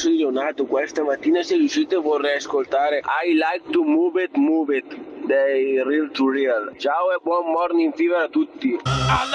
verso di Leonardo questa mattina, se riuscite vorrei ascoltare I Like to Move It dei Real to Real. Ciao e buon morning fever a tutti.